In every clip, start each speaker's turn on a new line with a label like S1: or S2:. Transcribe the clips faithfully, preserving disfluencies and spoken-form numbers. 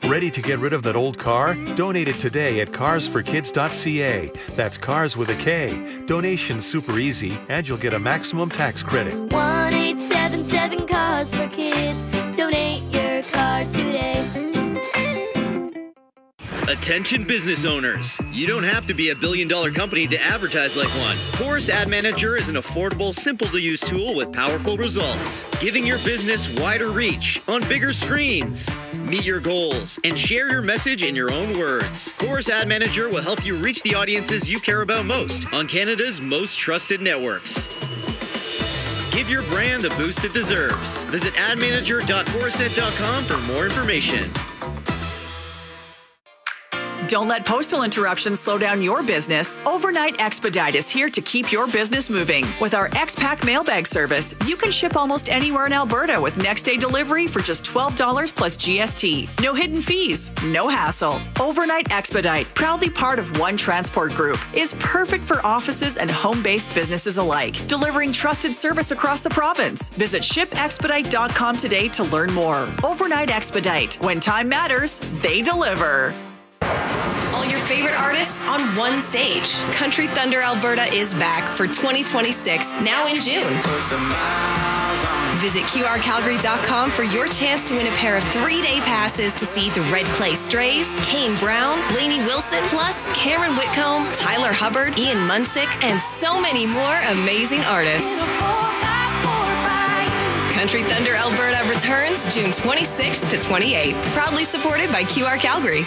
S1: Ready to get rid of that old car? Donate it today at cars for kids dot c a. That's cars with a K. Donation's super easy, and you'll get a maximum tax credit.
S2: one eight seven seven Cars for Kids. Donate your car today.
S3: Attention business owners. You don't have to be a billion dollar company to advertise like one. Chorus Ad Manager is an affordable, simple to use tool with powerful results, giving your business wider reach on bigger screens. Meet your goals and share your message in your own words. Chorus Ad Manager will help you reach the audiences you care about most on Canada's most trusted networks. Give your brand the boost it deserves. Visit ad manager dot chorusnet dot com for more information.
S4: Don't let postal interruptions slow down your business. Overnight Expedite is here to keep your business moving. With our X-Pack mailbag service, you can ship almost anywhere in Alberta with next-day delivery for just twelve dollars plus G S T. No hidden fees, no hassle. Overnight Expedite, proudly part of One Transport Group, is perfect for offices and home-based businesses alike, delivering trusted service across the province. Visit ship expedite dot com today to learn more. Overnight Expedite. When time matters, they deliver.
S5: All your favorite artists on one stage. Country Thunder Alberta is back for twenty twenty-six, now in June. Visit Q R Calgary dot com for your chance to win a pair of three-day passes to see the Red Clay Strays, Kane Brown, Lainey Wilson, plus Cameron Whitcomb, Tyler Hubbard, Ian Munsick, and so many more amazing artists. Country Thunder Alberta returns June twenty-sixth to twenty-eighth. Proudly supported by Q R Calgary.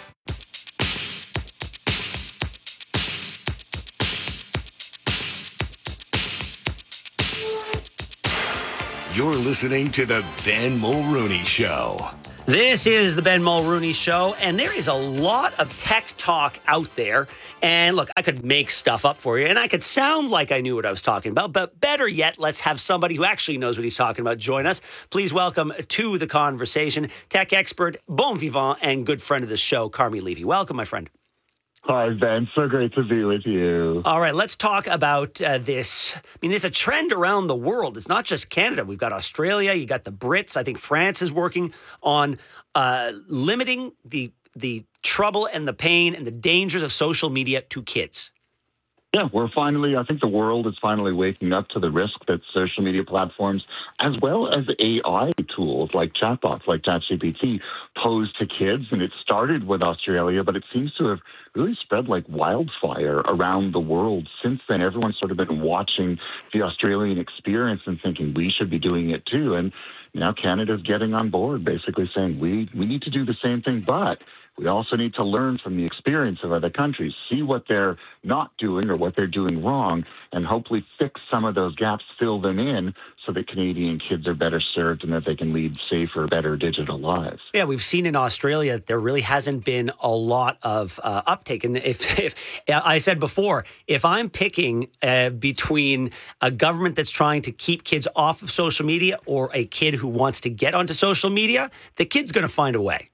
S6: You're listening to the Ben Mulrooney Show.
S7: This is the Ben Mulrooney Show, and there is a lot of tech talk out there. And look, I could make stuff up for you, and I could sound like I knew what I was talking about. But better yet, let's have somebody who actually knows what he's talking about join us. Please welcome to the conversation tech expert, bon vivant, and good friend of the show, Carmi Levy. Welcome, my friend.
S8: Hi, Ben. So great to be with you.
S7: All right, let's talk about uh, this. I mean, there's a trend around the world. It's not just Canada. We've got Australia. You got the Brits. I think France is working on uh, limiting the the trouble and the pain and the dangers of social media to kids.
S8: Yeah, we're finally, I think the world is finally waking up to the risk that social media platforms, as well as A I tools like chatbots, like ChatGPT, pose to kids. And it started with Australia, but it seems to have really spread like wildfire around the world since then. Everyone's sort of been watching the Australian experience and thinking we should be doing it too. And now Canada's getting on board, basically saying we, we need to do the same thing, but we also need to learn from the experience of other countries, see what they're not doing or what they're doing wrong, and hopefully fix some of those gaps, fill them in so that Canadian kids are better served and that they can lead safer, better digital lives.
S7: Yeah, we've seen in Australia there really hasn't been a lot of uh, uptake. And if, if I said before, if I'm picking uh, between a government that's trying to keep kids off of social media or a kid who wants to get onto social media, the kid's going to find a way.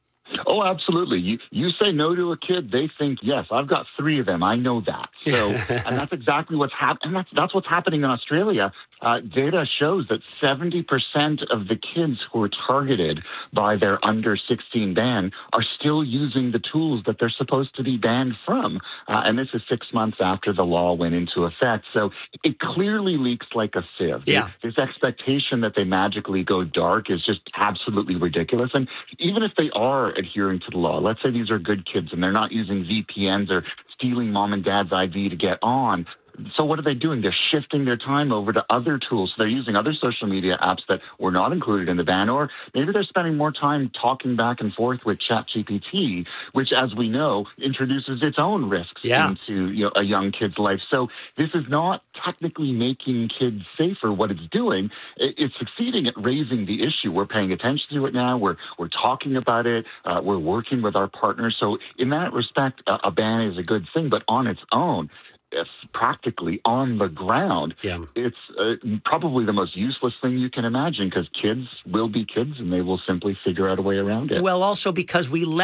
S8: Oh, absolutely. You you say no to a kid, they think yes. I've got three of them. I know that. So, and that's exactly what's happening. That's that's what's happening in Australia. Uh, data shows that seventy percent of the kids who are targeted by their under sixteen ban are still using the tools that they're supposed to be banned from. Uh, and this is six months after the law went into effect. So it clearly leaks like a sieve.
S7: Yeah.
S8: This expectation that they magically go dark is just absolutely ridiculous. And even if they are adhering to the law, let's say these are good kids and they're not using V P Ns or stealing mom and dad's I D to get on. So what are they doing? They're shifting their time over to other tools. So they're using other social media apps that were not included in the ban, or maybe they're spending more time talking back and forth with ChatGPT, which, as we know, introduces its own risks
S7: yeah.
S8: into you know, a young kid's life. So this is not technically making kids safer. What it's doing, it's succeeding at raising the issue. We're paying attention to it now. We're we're talking about it. Uh, we're working with our partners. So in that respect, a, a ban is a good thing. But on its own, it's practically on the ground,
S7: yeah.
S8: it's uh, probably the most useless thing you can imagine because kids will be kids and they will simply figure out a way around it.
S7: Well, also because we let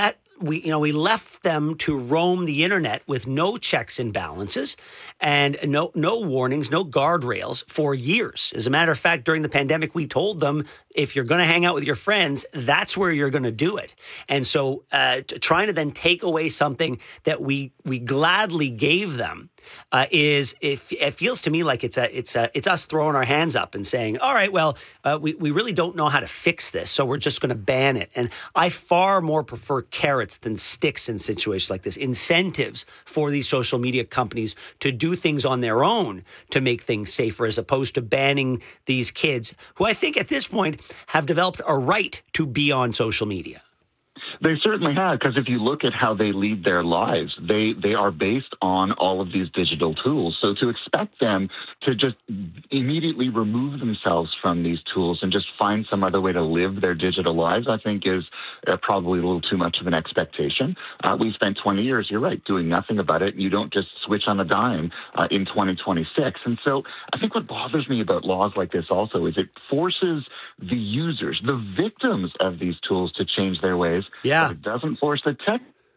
S7: we, you know, we left them to roam the internet with no checks and balances and no no warnings, no guardrails for years. As a matter of fact, during the pandemic, we told them, if you're going to hang out with your friends, that's where you're going to do it. And so uh, t- trying to then take away something that we we gladly gave them uh, is it, it feels to me like it's a it's a it's us throwing our hands up and saying, all right, well, uh, we we really don't know how to fix this, so we're just going to ban it. And I far more prefer carrots than sticks in situations like this. Incentives for these social media companies to do things on their own to make things safer, as opposed to banning these kids who I think at this point have developed a right to be on social media.
S8: They certainly have, because if you look at how they lead their lives, they, they are based on all of these digital tools. So to expect them to just immediately remove themselves from these tools and just find some other way to live their digital lives, I think is uh, probably a little too much of an expectation. Uh, we spent twenty years, you're right, doing nothing about it. You don't just switch on a dime uh, in twenty twenty-six. And so I think what bothers me about laws like this also is it forces the users, the victims of these tools, to change their ways.
S7: Yeah.
S8: But it doesn't force the tech.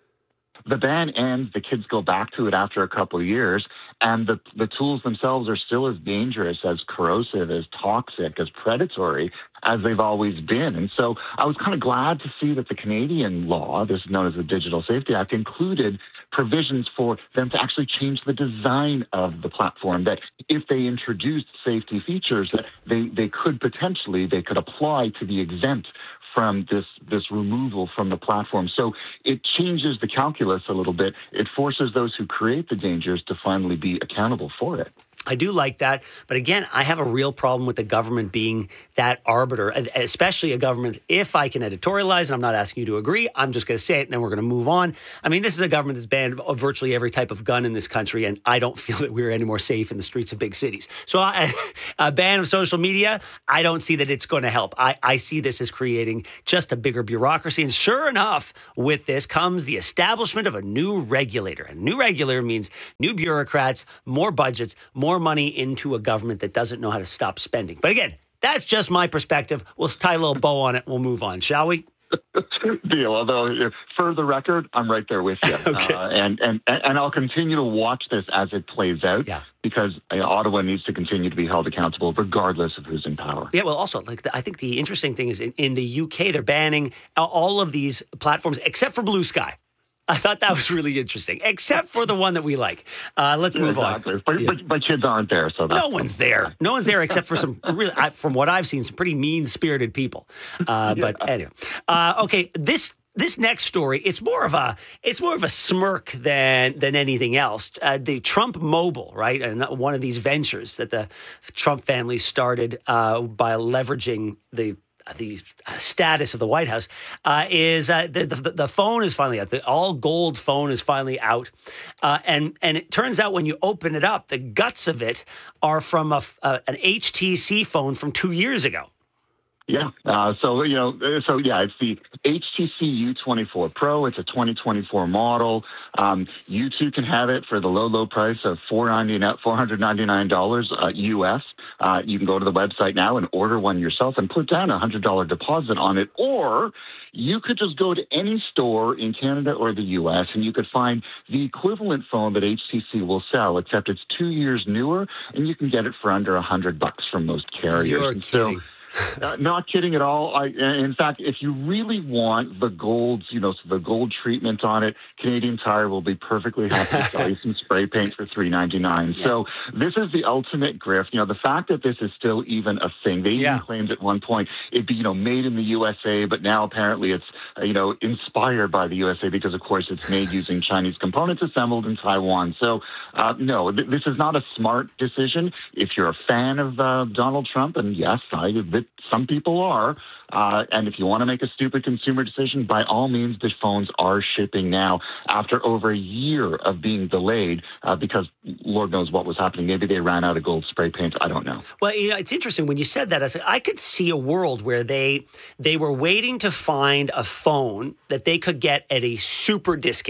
S8: The ban ends, the kids go back to it after a couple of years, and the, the tools themselves are still as dangerous, as corrosive, as toxic, as predatory as they've always been. And so I was kind of glad to see that the Canadian law, this is known as the Digital Safety Act, included provisions for them to actually change the design of the platform, that if they introduced safety features, that they, they could potentially, they could apply to be exempt from this this removal from the platform. So it changes the calculus a little bit. It forces those who create the dangers to finally be accountable for it.
S7: I do like that. But again, I have a real problem with the government being that arbiter, especially a government. If I can editorialize, and I'm not asking you to agree, I'm just going to say it and then we're going to move on. I mean, this is a government that's banned virtually every type of gun in this country, and I don't feel that we're any more safe in the streets of big cities. So I, a ban of social media, I don't see that it's going to help. I, I see this as creating just a bigger bureaucracy. And sure enough, with this comes the establishment of a new regulator. A new regulator means new bureaucrats, more budgets, more money into a government that doesn't know how to stop spending. But again, that's just my perspective. We'll tie a little bow on it. We'll move on, shall we?
S8: Deal. Although, for the record, I'm right there with you.
S7: Okay.
S8: Uh, and, and, and I'll continue to watch this as it plays out,
S7: yeah.
S8: because uh, Ottawa needs to continue to be held accountable regardless of who's in power.
S7: Yeah, well, also, like the, I think the interesting thing is in, in the U K, they're banning all of these platforms except for Blue Sky. I thought that was really interesting, except for the one that we like. Uh, let's move
S8: exactly.
S7: on.
S8: But,
S7: Yeah.
S8: but, but kids aren't there, so that's
S7: No one's there. No one's there except for some, really, I, from what I've seen, some pretty mean-spirited people. Uh,
S8: Yeah.
S7: But anyway, uh, okay, this this next story, it's more of a it's more of a smirk than than anything else. Uh, the Trump Mobile, right, and one of these ventures that the Trump family started uh, by leveraging the. the status of the White House uh, is uh, the, the the phone is finally out. The all gold phone is finally out, uh, and and it turns out when you open it up, the guts of it are from a, a an H T C phone from two years ago.
S8: Yeah. Uh, so, you know, so yeah, it's the H T C U twenty-four Pro. It's a twenty twenty-four model. Um, you too can have it for the low, low price of four hundred ninety-nine dollars uh, U S. Uh, you can go to the website now and order one yourself and put down a one hundred dollars deposit on it. Or you could just go to any store in Canada or the U S and you could find the equivalent phone that H T C will sell, except it's two years newer, and you can get it for under one hundred bucks from most carriers.
S7: You're
S8: and
S7: kidding.
S8: So, Uh, not kidding at all. I, in fact, if you really want the gold, you know, the gold treatment on it, Canadian Tire will be perfectly happy to sell you some spray paint for three ninety-nine. Yeah. So this is the ultimate grift. You know, the fact that this is still even a thing. They
S7: yeah.
S8: even claimed at one point it'd be, you know, made in the U S A, but now apparently it's, uh, you know, inspired by the U S A because, of course, it's made using Chinese components assembled in Taiwan. So, uh, no, th- this is not a smart decision. If you're a fan of uh, Donald Trump, and yes, I admit some people are, uh, and if you want to make a stupid consumer decision, by all means, the phones are shipping now after over a year of being delayed uh, because Lord knows what was happening. Maybe they ran out of gold spray paint. I don't know.
S7: Well, you know, it's interesting when you said that. I said I could see a world where they they were waiting to find a phone that they could get at a super discount.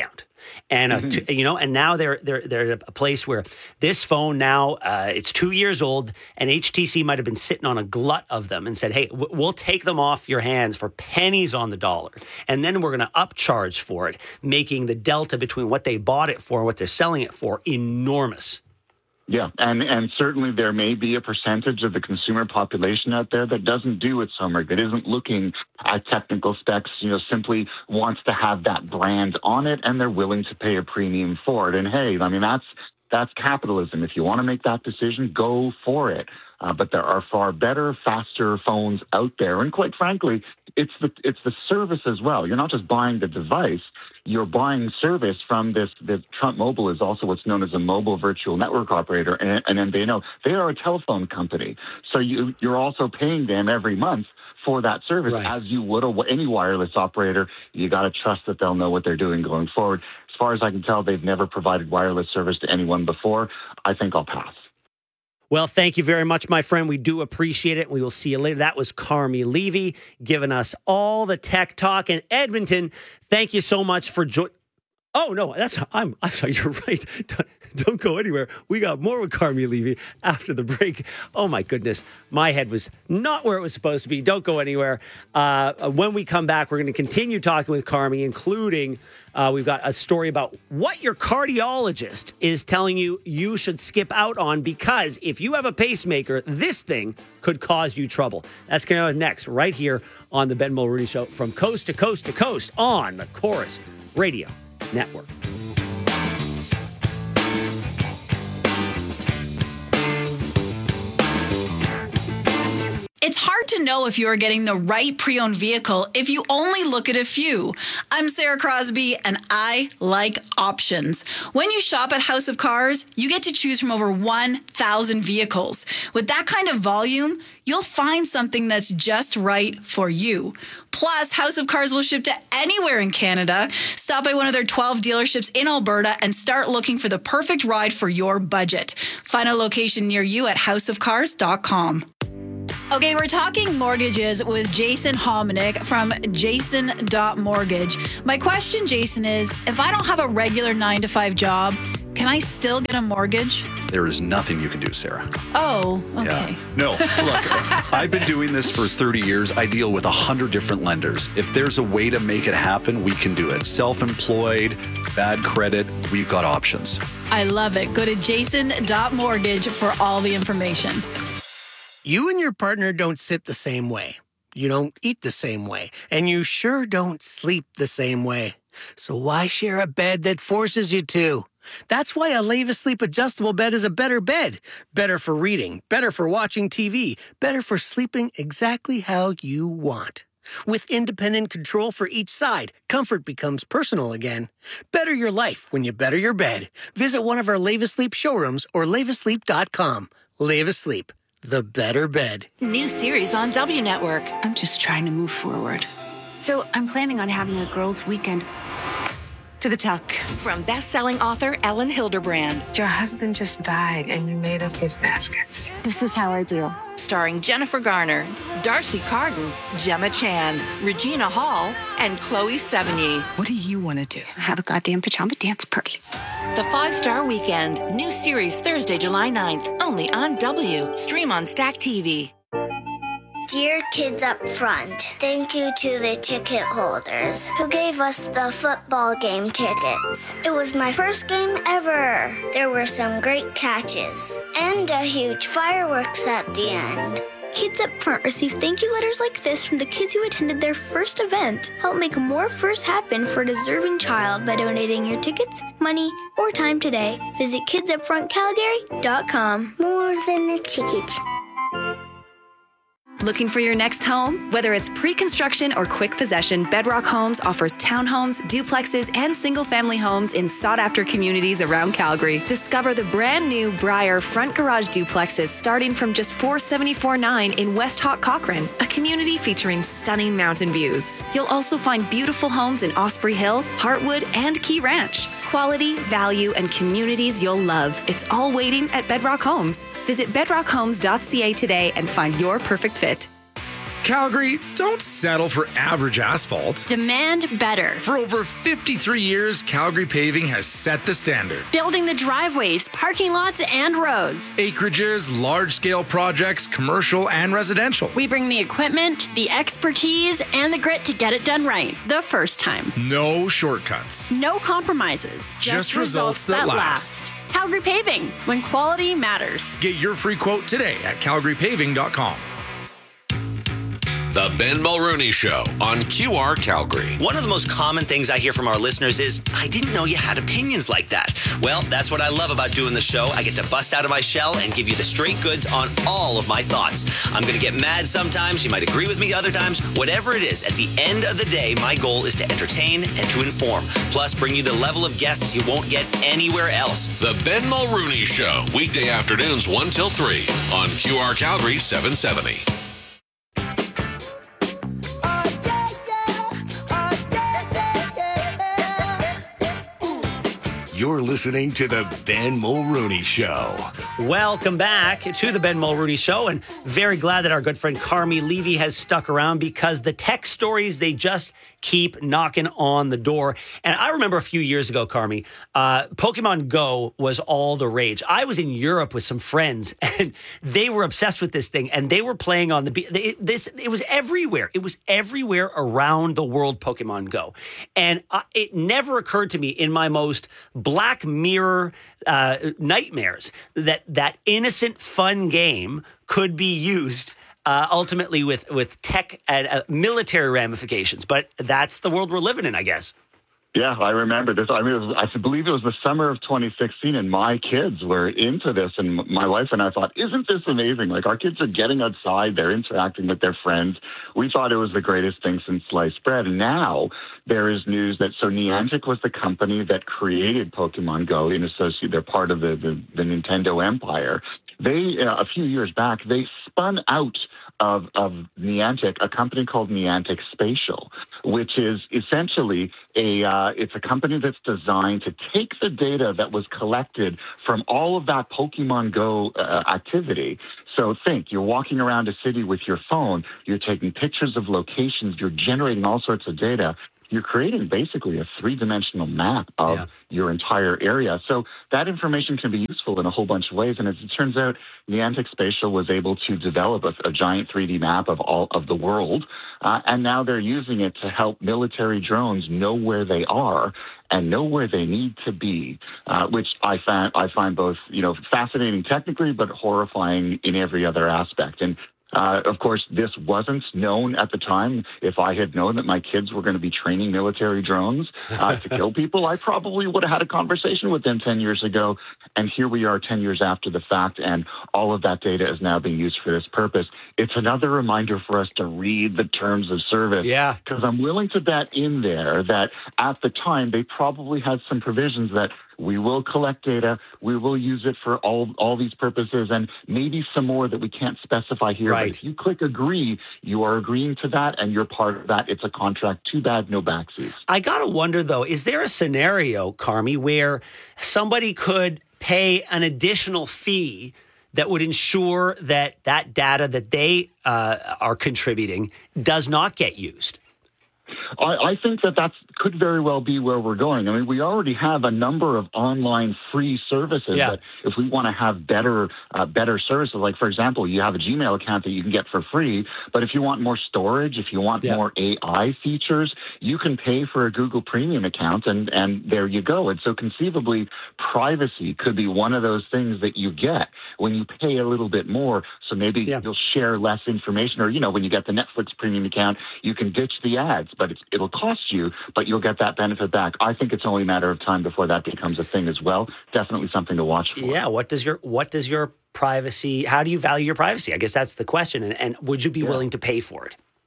S7: And a,
S8: Mm-hmm.
S7: you know, and now they're they're they're at a place where this phone now uh, it's two years old, and H T C might have been sitting on a glut of them and said, "Hey, w- we'll take them off your hands for pennies on the dollar, and then we're going to upcharge for it," making the delta between what they bought it for and what they're selling it for enormous.
S8: Yeah, and, and certainly there may be a percentage of the consumer population out there that doesn't do its homework, that isn't looking at technical specs, you know, simply wants to have that brand on it, and they're willing to pay a premium for it. And hey, I mean, that's that's capitalism. If you want to make that decision, go for it. Uh, but there are far better, faster phones out there. And quite frankly, it's the it's the service as well. You're not just buying the device. You're buying service from this, this Trump Mobile is also what's known as a mobile virtual network operator, and, and then they know they are a telephone company. So you, you're also paying them every month for that service,
S7: right,
S8: as you would a, any wireless operator. You got to trust that they'll know what they're doing going forward. As far as I can tell, they've never provided wireless service to anyone before. I think I'll pass.
S7: Well, thank you very much, my friend. We do appreciate it. We will see you later. That was Carmi Levy giving us all the tech talk in Edmonton. Thank you so much for joining. Oh, no, that's I'm, I'm sorry. You're right. Don't, don't go anywhere. We got more with Carmi Levy after the break. Oh, my goodness. My head was not where it was supposed to be. Don't go anywhere. Uh, when we come back, we're going to continue talking with Carmi, including uh, we've got a story about what your cardiologist is telling you you should skip out on, because if you have a pacemaker, this thing could cause you trouble. That's coming up next right here on the Ben Mulrooney Show, from coast to coast to coast on the Chorus Radio Network.
S9: It's hard to know if you are getting the right pre-owned vehicle if you only look at a few. I'm Sarah Crosby, and I like options. When you shop at House of Cars, you get to choose from over one thousand vehicles. With that kind of volume, you'll find something that's just right for you. Plus, House of Cars will ship to anywhere in Canada. Stop by one of their twelve dealerships in Alberta and start looking for the perfect ride for your budget. Find a location near you at house of cars dot com. Okay, we're talking mortgages with Jason Hominick from jason dot mortgage. My question, Jason, is if I don't have a regular nine to five job, can I still get a mortgage?
S10: There is nothing you can do, Sarah.
S9: Oh, okay.
S10: Yeah. No, look, I've been doing this for thirty years. I deal with one hundred different lenders. If there's a way to make it happen, we can do it. Self-employed, bad credit, we've got options.
S9: I love it. Go to jason dot mortgage for all the information.
S11: You and your partner don't sit the same way. You don't eat the same way. And you sure don't sleep the same way. So why share a bed that forces you to? That's why a Leva Sleep adjustable bed is a better bed. Better for reading, better for watching T V, better for sleeping exactly how you want. With independent control for each side, comfort becomes personal again. Better your life when you better your bed. Visit one of our Leva Sleep showrooms or leva sleep dot com. Leva Sleep, the better bed.
S12: New series on W Network.
S13: I'm just trying to move forward. So I'm planning on having a girls' weekend. To the tuck.
S12: From best-selling author Ellen Hilderbrand.
S14: Your husband just died and you made us gift baskets.
S13: This is how I do.
S12: Starring Jennifer Garner, Darcy Carden, Gemma Chan, Regina Hall, and Chloe Sevigny.
S13: What do you want to do? Have a goddamn pajama dance party.
S12: The Five-Star Weekend. New series Thursday, July ninth. Only on W. Stream on Stack T V.
S15: Dear Kids Up Front, thank you to the ticket holders who gave us the football game tickets. It was my first game ever. There were some great catches and a huge fireworks at the end.
S16: Kids Up Front receive thank you letters like this from the kids who attended their first event. Help make more firsts happen for a deserving child by donating your tickets, money, or time today. Visit kids up front calgary dot com.
S15: More than a ticket.
S17: Looking for your next home? Whether it's pre-construction or quick possession, Bedrock Homes offers townhomes, duplexes, and single-family homes in sought-after communities around Calgary. Discover the brand-new Briar front garage duplexes starting from just four hundred seventy-four dollars and ninety-nine cents in West Hot Cochrane, a community featuring stunning mountain views. You'll also find beautiful homes in Osprey Hill, Heartwood, and Key Ranch. Quality, value, and communities you'll love. It's all waiting at Bedrock Homes. Visit bedrock homes dot c a today and find your perfect fit.
S18: Calgary, don't settle for average asphalt.
S19: Demand better.
S18: For over fifty-three years, Calgary Paving has set the standard.
S19: Building the driveways, parking lots, and roads.
S18: Acreages, large-scale projects, commercial and residential.
S19: We bring the equipment, the expertise, and the grit to get it done right the first time.
S18: No shortcuts.
S19: No compromises.
S18: Just, Just results, results that, that last. last.
S19: Calgary Paving, when quality matters.
S18: Get your free quote today at calgary paving dot com.
S20: The Ben Mulrooney Show on Q R Calgary.
S7: One of the most common things I hear from our listeners is, I didn't know you had opinions like that. Well, that's what I love about doing the show. I get to bust out of my shell and give you the straight goods on all of my thoughts. I'm going to get mad sometimes. You might agree with me other times. Whatever it is, at the end of the day, my goal is to entertain and to inform. Plus, bring you the level of guests you won't get anywhere else.
S20: The Ben Mulrooney Show, weekday afternoons one till three on Q R Calgary seven seventy.
S6: You're listening to the Ben Mulrooney Show.
S7: Welcome back to the Ben Mulrooney Show, and very glad that our good friend Carmi Levy has stuck around because the tech stories, they just keep knocking on the door. And I remember a few years ago, Carmi, uh, Pokemon Go was all the rage. I was in Europe with some friends, and they were obsessed with this thing, and they were playing on the beach. It, this, it was everywhere. It was everywhere around the world, Pokemon Go. And uh, it never occurred to me in my most Black Mirror uh, nightmares that that innocent, fun game could be used uh, ultimately with, with tech and uh, military ramifications. But that's the world we're living in, I guess.
S8: Yeah, I remember this. I mean, it was, I believe it was the summer of twenty sixteen, and my kids were into this. And my wife and I thought, isn't this amazing? Like, our kids are getting outside. They're interacting with their friends. We thought it was the greatest thing since sliced bread. And now there is news that, so Niantic was the company that created Pokemon Go in associate. They're part of the, the, the Nintendo empire. They, uh, a few years back, they spun out of, of Niantic, a company called Niantic Spatial, which is essentially a, uh, it's a company that's designed to take the data that was collected from all of that Pokemon Go uh, activity. So think, you're walking around a city with your phone, you're taking pictures of locations, you're generating all sorts of data. You're creating basically a three-dimensional map of yeah. your entire area. So that information can be useful in a whole bunch of ways. And as it turns out, Niantic Spatial was able to develop a, a giant three D map of all of the world. Uh, and now they're using it to help military drones know where they are and know where they need to be, uh, which I find, I find both, you know, fascinating technically, but horrifying in every other aspect. And Uh, of course, this wasn't known at the time. If I had known that my kids were going to be training military drones uh, to kill people, I probably would have had a conversation with them ten years ago. And here we are ten years after the fact, and all of that data is now being used for this purpose. It's another reminder for us to read the terms of service.
S7: Yeah.
S8: Because I'm willing to bet in there that at the time, they probably had some provisions that we will collect data, we will use it for all all these purposes, and maybe some more that we can't specify here.
S7: Right.
S8: But if you click agree, you are agreeing to that, and you're part of that. It's a contract. Too bad, no backseas.
S7: I got to wonder, though, is there a scenario, Carmi, where somebody could pay an additional fee that would ensure that that data that they uh, are contributing does not get used?
S8: I, I think that that could very well be where we're going. I mean, we already have a number of online free services
S7: yeah.
S8: that if we want to have better uh, better services, like, for example, you have a Gmail account that you can get for free, but if you want more storage, if you want yeah. more A I features, you can pay for a Google Premium account, and, and there you go. And so conceivably, privacy could be one of those things that you get when you pay a little bit more. So maybe yeah. you'll share less information, or, you know, when you get the Netflix Premium account, you can ditch the ads, but it's, it'll cost you, but you'll get that benefit back. I think it's only a matter of time before that becomes a thing as well. Definitely something to watch for.
S7: Yeah. What does your what does your privacy? How do you value your privacy? I guess that's the question. And, and would you be yeah. willing to pay for it?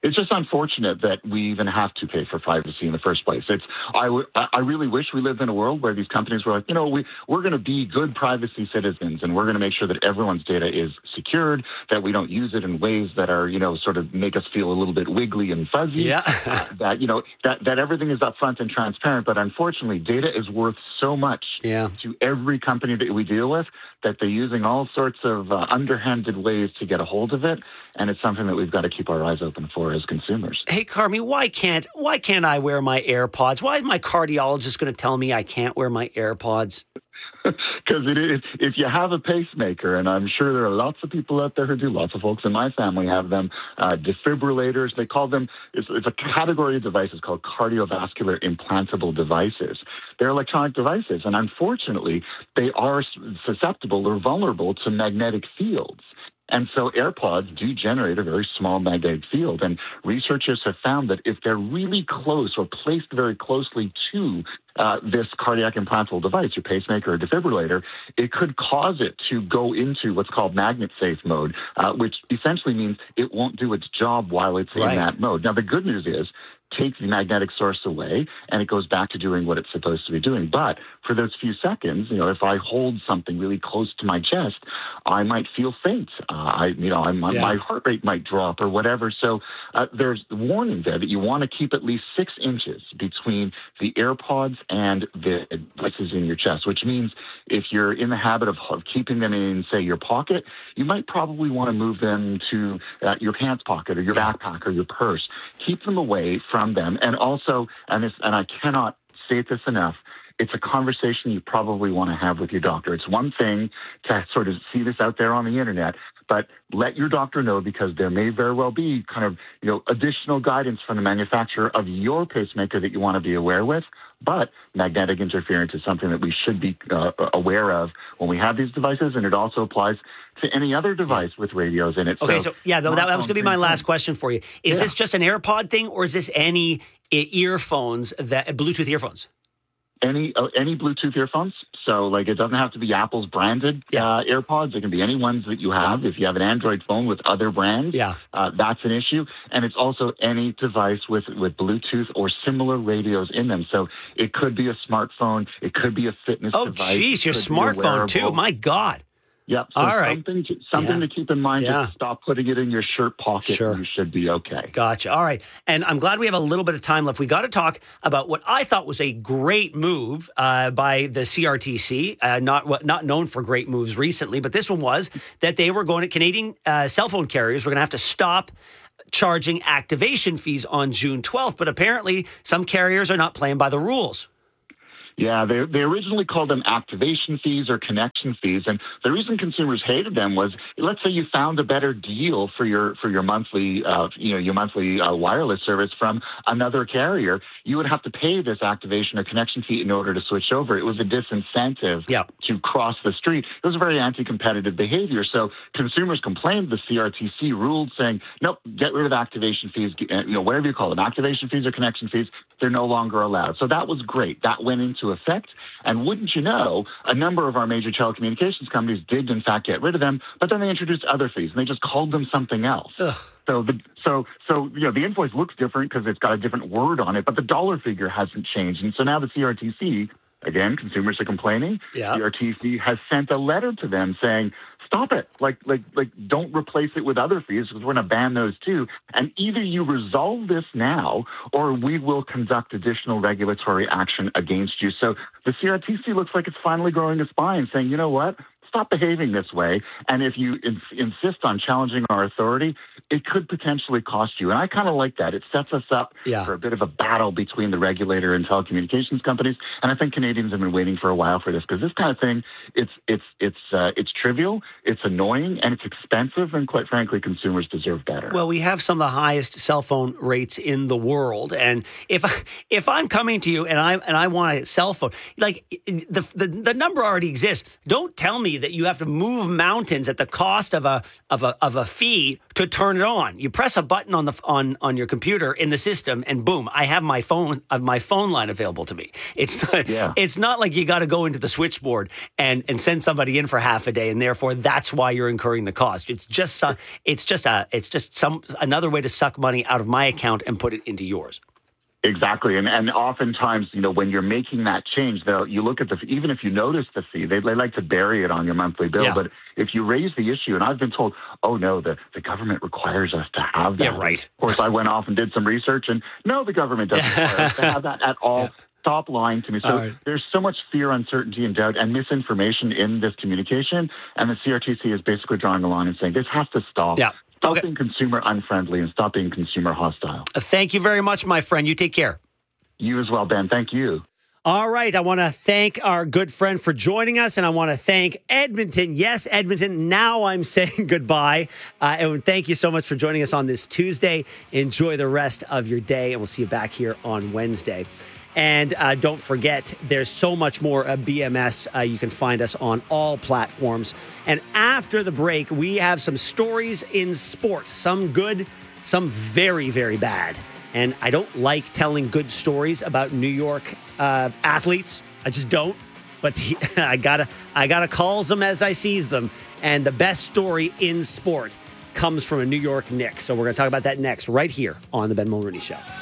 S8: It's just unfortunate that we even have to pay for privacy in the first place. It's I, w- I really wish we lived in a world where these companies were like, you know, we, we're going to be good privacy citizens and we're going to make sure that everyone's data is secured, that we don't use it in ways that are, you know, sort of make us feel a little bit wiggly and fuzzy.
S7: Yeah.
S8: uh, that, you know, that, that everything is upfront and transparent. But unfortunately, data is worth so much
S7: yeah.
S8: to every company that we deal with that they're using all sorts of uh, underhanded ways to get a hold of it. And it's something that we've got to keep our eyes open for as consumers.
S7: Hey, Carmi, why can't why can't I wear my AirPods? Why is my cardiologist going to tell me I can't wear my AirPods?
S8: Because it is, if you have a pacemaker, and I'm sure there are lots of people out there who do, lots of folks in my family have them, uh, defibrillators, they call them, it's, it's a category of devices called cardiovascular implantable devices. They're electronic devices, and unfortunately, they are susceptible or vulnerable to magnetic fields. And so AirPods do generate a very small magnetic field. And researchers have found that if they're really close or placed very closely to uh, this cardiac implantable device, your pacemaker or defibrillator, it could cause it to go into what's called magnet safe mode, uh, which essentially means it won't do its job while it's
S7: Right.
S8: in that mode. Now, the good news is, take the magnetic source away, and it goes back to doing what it's supposed to be doing. But for those few seconds, you know, if I hold something really close to my chest, I might feel faint. Uh, I, you know, I, my,
S7: Yeah.
S8: my heart rate might drop or whatever. So uh, there's warning there that you want to keep at least six inches between the AirPods and the devices in your chest, which means if you're in the habit of, of keeping them in, say, your pocket, you might probably want to move them to uh, your pants pocket or your backpack or your purse. Keep them away from them. And also, and, this, and I cannot state this enough, it's a conversation you probably want to have with your doctor. It's one thing to sort of see this out there on the internet, but let your doctor know, because there may very well be kind of, you know, additional guidance from the manufacturer of your pacemaker that you want to be aware with. But magnetic interference is something that we should be uh, aware of when we have these devices, and it also applies to any other device with radios in it.
S7: Okay, so, so yeah, that, that was going to be my last question for you. Is
S8: Yeah.
S7: this just an AirPod thing, or is this any e- earphones, that Bluetooth earphones?
S8: Any uh, any Bluetooth earphones. So, like, it doesn't have to be Apple's branded uh, AirPods. It can be any ones that you have. If you have an Android phone with other brands,
S7: yeah.
S8: uh, that's an issue. And it's also any device with, with Bluetooth or similar radios in them. So it could be a smartphone. It could be a fitness
S7: Oh,
S8: device.
S7: geez, your
S8: it could be a
S7: smartphone too.
S8: wearable.
S7: My God.
S8: Yep. So
S7: All right.
S8: Something, to, something
S7: Yeah.
S8: to keep in mind.
S7: Yeah.
S8: Just stop putting it in your shirt pocket.
S7: Sure.
S8: And you should be okay.
S7: Gotcha. All right. And I'm glad we have a little bit of time left. We got to talk about what I thought was a great move uh, by the C R T C, uh, not what- not known for great moves recently, but this one was that they were going to, Canadian uh, cell phone carriers were going to have to stop charging activation fees on June twelfth. But apparently some carriers are not playing by the rules.
S8: Yeah, they they originally called them activation fees or connection fees, and the reason consumers hated them was, let's say you found a better deal for your for your monthly uh, you know your monthly uh, wireless service from another carrier, you would have to pay this activation or connection fee in order to switch over. It was a disincentive
S7: yep.
S8: to cross the street. It was a very anti-competitive behavior. So consumers complained. The C R T C ruled, saying, nope, get rid of activation fees. You know, whatever you call them, activation fees or connection fees, they're no longer allowed. So that was great. That went into effect. And wouldn't you know, a number of our major telecommunications companies did, in fact, get rid of them, but then they introduced other fees, and they just called them something else.
S7: Ugh.
S8: So, the, so, so you know, the invoice looks different because it's got a different word on it, but the dollar figure hasn't changed. And so now the C R T C, again, consumers are complaining.
S7: Yeah.
S8: C R T C has sent a letter to them saying, stop it. Like, like, like, don't replace it with other fees, because we're going to ban those too. And either you resolve this now, or we will conduct additional regulatory action against you. So the C R T C looks like it's finally growing a spine, saying, you know what? Stop behaving this way. And if you ins- insist on challenging our authority, it could potentially cost you. And I kind of like that. It sets us up
S7: Yeah.
S8: for a bit of a battle between the regulator and telecommunications companies. And I think Canadians have been waiting for a while for this, because this kind of thing, it's it's it's uh, it's trivial, it's annoying, and it's expensive. And quite frankly, consumers deserve better.
S7: Well, we have some of the highest cell phone rates in the world, and if if I'm coming to you and I and I want a cell phone, like the the, the number already exists. Don't tell me that you have to move mountains at the cost of a of a of a fee to turn it on. You press a button on the on on your computer in the system, and boom, I have my phone uh, my phone line available to me. It's not,
S8: Yeah.
S7: it's not like you got to go into the switchboard and and send somebody in for half a day, and therefore that's why you're incurring the cost. It's just some, it's just a it's just some another way to suck money out of my account and put it into yours.
S8: Exactly. And and oftentimes, you know, when you're making that change, though, you look at the, even if you notice the fee, they, they like to bury it on your monthly bill.
S7: Yeah.
S8: But if you raise the issue, and I've been told, oh, no, the, the government requires us to have that.
S7: Yeah, right.
S8: Of course, I went off and did some research, and no, the government doesn't require us to have that at all. Yeah. Stop lying to me. So
S7: All right.
S8: there's so much fear, uncertainty, and doubt and misinformation in this communication. And the C R T C is basically drawing a line and saying this has to stop.
S7: Yeah.
S8: Stop
S7: Okay.
S8: being consumer unfriendly and stop being consumer hostile.
S7: Uh, Thank you very much, my friend. You take care.
S8: You as well, Ben. Thank you.
S7: All right. I want to thank our good friend for joining us, and I want to thank Edmonton. Yes, Edmonton. Now I'm saying goodbye. Uh, and thank you so much for joining us on this Tuesday. Enjoy the rest of your day, and we'll see you back here on Wednesday. And uh, don't forget, there's so much more of B M S. Uh, you can find us on all platforms. And after the break, we have some stories in sports, some good, some very, very bad. And I don't like telling good stories about New York uh, athletes. I just don't. But he, I gotta, I gotta calls them as I sees them. And the best story in sport comes from a New York Knick. So we're gonna talk about that next, right here on the Ben Mulrooney Show.